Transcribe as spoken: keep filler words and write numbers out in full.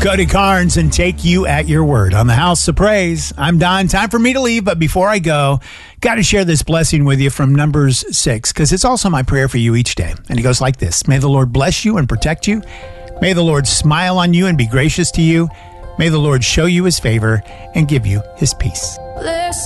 Cody Carnes and Take You at Your Word on the House of Praise. I'm Don. Time for me to leave, but before I go, got to share this blessing with you from Numbers six, because it's also my prayer for you each day. And it goes like this. May the Lord bless you and protect you. May the Lord smile on you and be gracious to you. May the Lord show you his favor and give you his peace.